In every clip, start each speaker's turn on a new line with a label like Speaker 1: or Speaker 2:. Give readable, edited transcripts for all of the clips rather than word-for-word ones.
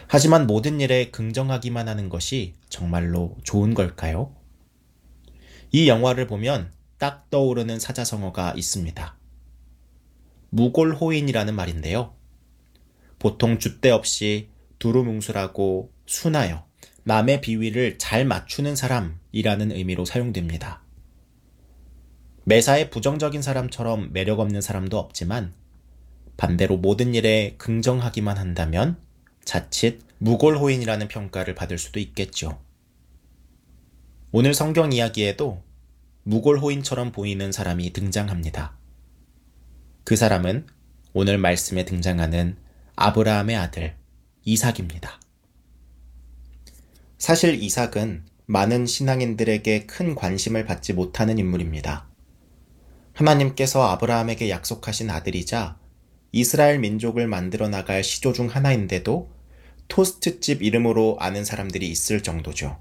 Speaker 1: 하지만 모든 일에 긍정하기만 하는 것이 정말로 좋은 걸까요? 이 영화를 보면 딱 떠오르는 사자성어가 있습니다. 무골호인이라는 말인데요. 보통 줏대 없이 두루뭉술하고 순하여 남의 비위를 잘 맞추는 사람이라는 의미로 사용됩니다. 매사에 부정적인 사람처럼 매력 없는 사람도 없지만 반대로 모든 일에 긍정하기만 한다면 자칫 무골호인이라는 평가를 받을 수도 있겠죠. 오늘 성경 이야기에도 무골호인처럼 보이는 사람이 등장합니다. 그 사람은 오늘 말씀에 등장하는 아브라함의 아들 이삭입니다. 사실 이삭은 많은 신앙인들에게 큰 관심을 받지 못하는 인물입니다. 하나님께서 아브라함에게 약속하신 아들이자 이스라엘 민족을 만들어 나갈 시조 중 하나인데도 토스트집 이름으로 아는 사람들이 있을 정도죠.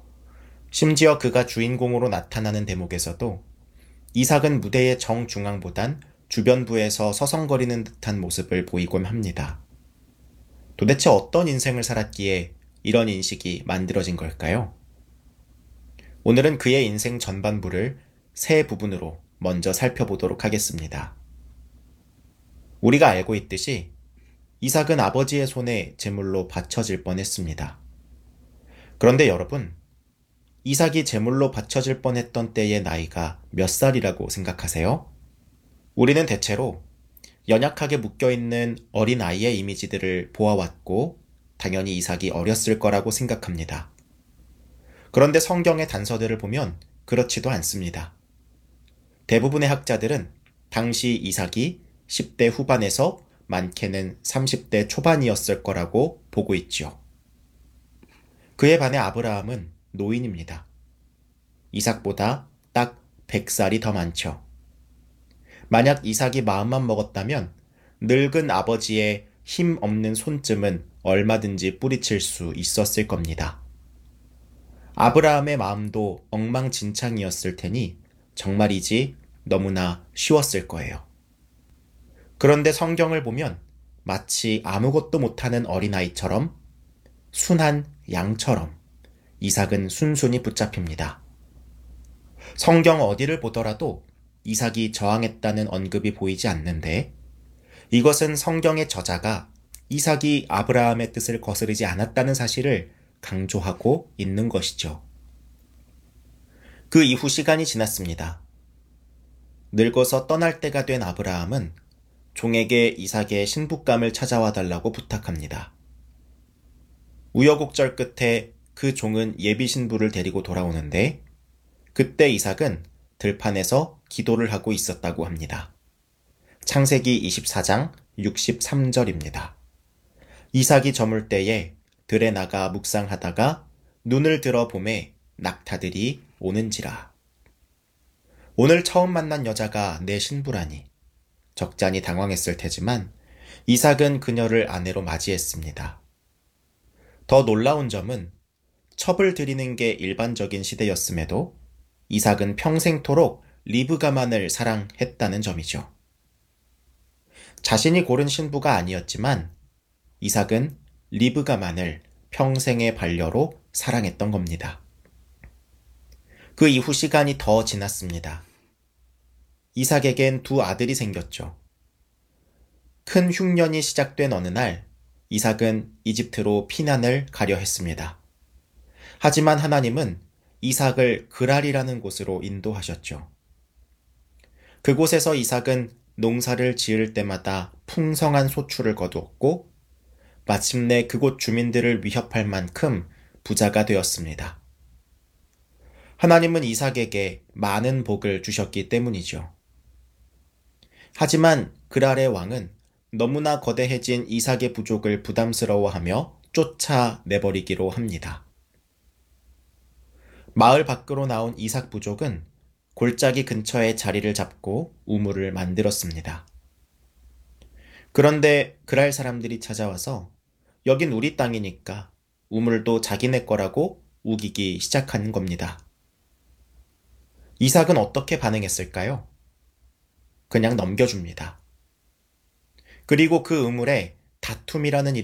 Speaker 1: 심지어 그가 주인공으로 나타나는 대목에서도 이삭은 무대의 정중앙보단 주변부에서 서성거리는 듯한 모습을 보이곤 합니다. 도대체 어떤 인생을 살았기에 이런 인식이 만들어진 걸까요? 오늘은 그의 인생 전반부를 세 부분으로 먼저 살펴보도록 하겠습니다. 우리가 알고 있듯이 이삭은 아버지의 손에 제물로 바쳐질 뻔했습니다. 그런데 여러분, 이삭이 제물로 바쳐질 뻔했던 때의 나이가 몇 살이라고 생각하세요? 우리는 대체로 연약하게 묶여있는 어린 아이의 이미지들을 보아왔고 당연히 이삭이 어렸을 거라고 생각합니다. 그런데 성경의 단서들을 보면 그렇지도 않습니다. 대부분의 학자들은 당시 이삭이 10대 후반에서 많게는 30대 초반이었을 거라고 보고 있죠. 그에 반해 아브라함은 노인입니다. 이삭보다 딱 100살이 더 많죠. 만약 이삭이 마음만 먹었다면 늙은 아버지의 힘 없는 손쯤은 얼마든지 뿌리칠 수 있었을 겁니다. 아브라함의 마음도 엉망진창이었을 테니 정말이지 너무나 쉬웠을 거예요. 그런데 성경을 보면 마치 아무것도 못하는 어린아이처럼 순한 양처럼 이삭은 순순히 붙잡힙니다. 성경 어디를 보더라도 이삭이 저항했다는 언급이 보이지 않는데 이것은 성경의 저자가 이삭이 아브라함의 뜻을 거스르지 않았다는 사실을 강조하고 있는 것이죠. 그 이후 시간이 지났습니다. 늙어서 떠날 때가 된 아브라함은 종에게 이삭의 신부감을 찾아와 달라고 부탁합니다. 우여곡절 끝에 그 종은 예비 신부를 데리고 돌아오는데 그때 이삭은 들판에서 기도를 하고 있었다고 합니다. 창세기 24장 63절입니다. 이삭이 저물 때에 들에 나가 묵상하다가 눈을 들어 보매 낙타들이 오는지라. 오늘 처음 만난 여자가 내 신부라니 적잖이 당황했을 테지만 이삭은 그녀를 아내로 맞이했습니다. 더 놀라운 점은 첩을 들이는 게 일반적인 시대였음에도 이삭은 평생토록 리브가만을 사랑했다는 점이죠. 자신이 고른 신부가 아니었지만 이삭은 리브가만을 평생의 반려로 사랑했던 겁니다. 그 이후 시간이 더 지났습니다. 이삭에겐 두 아들이 생겼죠. 큰 흉년이 시작된 어느 날 이삭은 이집트로 피난을 가려 했습니다. 하지만 하나님은 이삭을 그랄이라는 곳으로 인도하셨죠. 그곳에서 이삭은 농사를 지을 때마다 풍성한 소출을 거두었고 마침내 그곳 주민들을 위협할 만큼 부자가 되었습니다. 하나님은 이삭에게 많은 복을 주셨기 때문이죠. 하지만 그랄의 왕은 너무나 거대해진 이삭의 부족을 부담스러워하며 쫓아내버리기로 합니다. 마을 밖으로 나온 이삭 부족은 골짜기 근처에 자리를 잡고 우물을 만들었습니다. 그런데 그랄 사람들이 찾아와서 여긴 우리 땅이니까 우물도 자기네 거라고 우기기 시작하는 겁니다. 이삭은 어떻게 반응했을까요? 그냥 넘겨줍니다. 그리고 그 우물에 다툼이라는